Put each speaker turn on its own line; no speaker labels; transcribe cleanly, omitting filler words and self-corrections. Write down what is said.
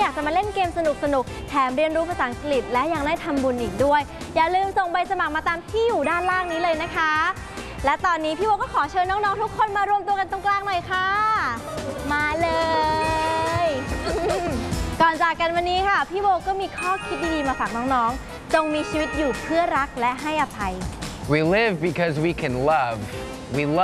ากจะมาเล่นเกมสนุกๆแถมเรียนรู้ภาษาอังกฤษและยังได้ทำบุญอีกด้วยอย่าลืมส่งใบสมัครมาตามที่อยู่ด้านล่างนี้เลยนะคะและตอนนี้พี่โบก็ขอเชิญน้องๆทุกคนมารวมตัวกันตรงกลางหน่อยค่ะมาเลยก่อนจากกันวันนี้ค่ะพี่โบก็มีข้อคิดดีๆมาฝากน้องๆจงมีชีวิตอยู่เพื่อรักและให้อภัย
We live because we can love. We love